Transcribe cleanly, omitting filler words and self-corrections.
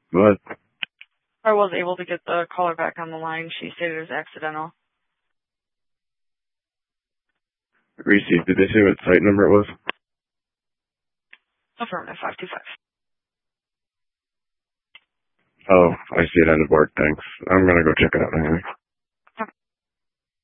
What? I was able to get the caller back on the line. She stated it was accidental. Received. Did they say what site number it was? Affirmative, 525. Oh, I see it on the board. Thanks. I'm gonna go check it out anyway.